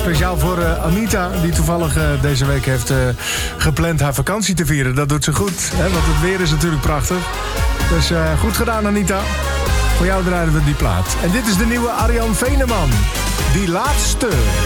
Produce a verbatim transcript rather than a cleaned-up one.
speciaal voor uh, Anita, die toevallig uh, deze week heeft uh, gepland haar vakantie te vieren. Dat doet ze goed, hè, want het weer is natuurlijk prachtig. Dus uh, goed gedaan, Anita. Voor jou draaien we die plaat. En dit is de nieuwe Arjan Veneman. Die laatste.